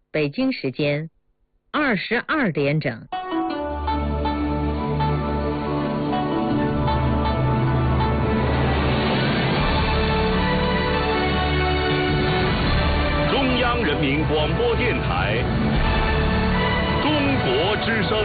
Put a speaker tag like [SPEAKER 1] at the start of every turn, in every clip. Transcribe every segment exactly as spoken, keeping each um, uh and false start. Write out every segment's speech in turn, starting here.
[SPEAKER 1] 北京时间二十二点整。
[SPEAKER 2] 中央人民广播电台中国之声。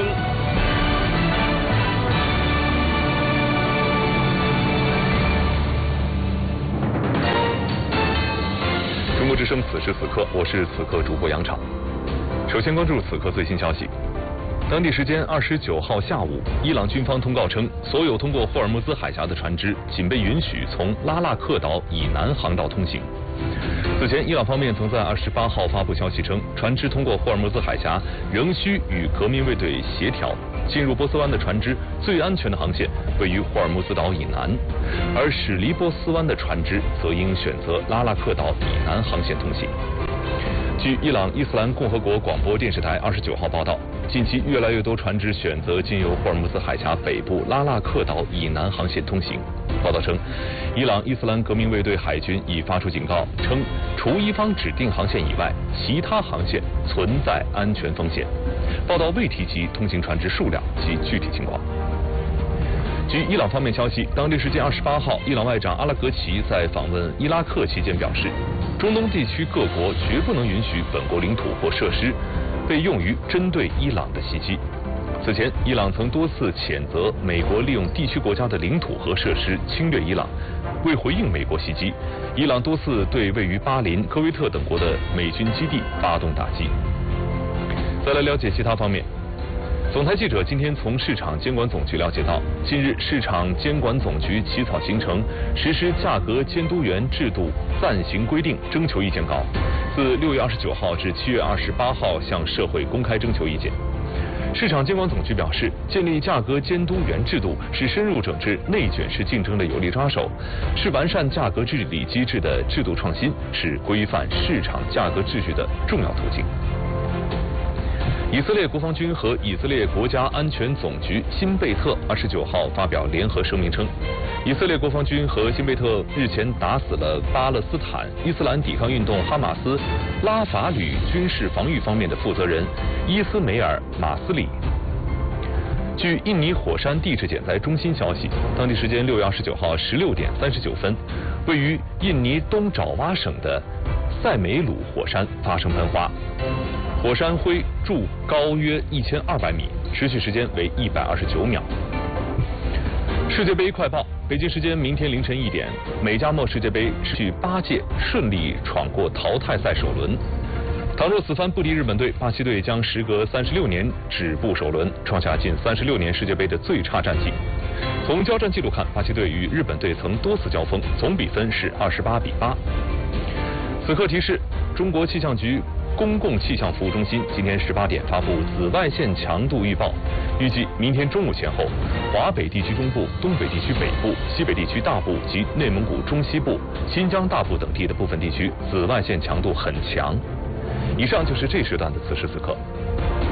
[SPEAKER 2] 中国之声此时此刻，我是此刻主播杨昶。首先关注此刻最新消息。当地时间二十九号下午，伊朗军方通告称，所有通过霍尔木兹海峡的船只仅被允许从拉腊克岛以南航道通行。此前，伊朗方面曾在二十八号发布消息称，船只通过霍尔木兹海峡仍需与革命卫队协调。进入波斯湾的船只最安全的航线位于霍尔木兹岛以南，而驶离波斯湾的船只则应选择拉腊克岛以南航线通行。据伊朗伊斯兰共和国广播电视台二十九号报道，近期越来越多船只选择经由霍尔木兹海峡北部拉腊克岛以南航线通行。报道称，伊朗伊斯兰革命卫队海军已发出警告，称除伊方指定航线以外，其他航线存在安全风险。报道未提及通行船只数量及具体情况。据伊朗方面消息，当地时间二十八号，伊朗外长阿拉格齐在访问伊拉克期间表示，中东地区各国绝不能允许本国领土或设施被用于针对伊朗的袭击。此前，伊朗曾多次谴责美国利用地区国家的领土和设施侵略伊朗。为回应美国袭击，伊朗多次对位于巴林、科威特等国的美军基地发动打击。再来了解其他方面。总台记者今天从市场监管总局了解到，近日市场监管总局起草形成实施价格监督员制度暂行规定征求意见稿，自六月二十九号至七月二十八号向社会公开征求意见。市场监管总局表示，建立价格监督员制度是深入整治内卷式竞争的有力抓手，是完善价格治理机制的制度创新，是规范市场价格秩序的重要途径。以色列国防军和以色列国家安全总局辛贝特二十九号发表联合声明称，以色列国防军和辛贝特日前打死了巴勒斯坦伊斯兰抵抗运动哈马斯拉法旅军事防御方面的负责人伊斯梅尔马斯里。据印尼火山地质减灾中心消息，当地时间六月二十九号十六点三十九分，位于印尼东爪哇省的塞梅鲁火山发生喷发。火山灰柱高约一千二百米，持续时间为一百二十九秒。世界杯快报：北京时间明天凌晨一点，美加墨世界杯持续八届顺利闯过淘汰赛首轮。倘若此番不敌日本队，巴西队将时隔三十六年止步首轮，创下近三十六年世界杯的最差战绩。从交战记录看，巴西队与日本队曾多次交锋，总比分是二十八比八。此刻提示：中国气象局公共气象服务中心今天十八点发布紫外线强度预报，预计明天中午前后，华北地区中部、东北地区北部、西北地区大部及内蒙古中西部、新疆大部等地的部分地区紫外线强度很强。以上就是这时段的此时此刻。